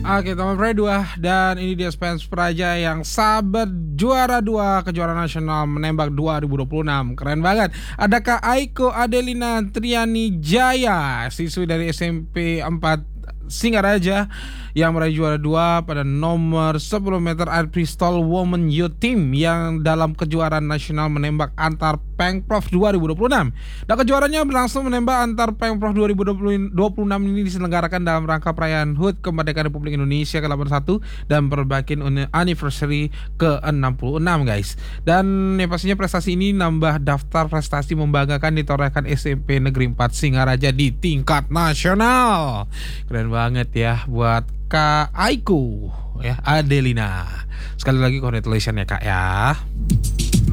Oke, Taman Praja 2 dan ini dia Spence Praja yang sahabat juara 2 kejuaraan nasional menembak 2026. Keren banget. Ada Kak Aiko Adelina Triani Jaya, siswi dari SMP 4 Singaraja yang meraih juara 2 pada nomor 10 meter air pistol Women Youth Team yang dalam kejuaraan nasional menembak antar Pengprov 2026. Dan kejuarannya berlangsung menembak antar Pengprov 2026 ini diselenggarakan dalam rangka perayaan HUT Kemerdekaan Republik Indonesia ke-81 dan perbaikan anniversary ke-66 guys. Dan ya pastinya prestasi ini nambah daftar prestasi membanggakan ditorehkan SMP Negeri 4 Singaraja di tingkat nasional. Keren banget ya buat Kak Aiko ya Adelina. Sekali lagi congratulations ya Kak ya.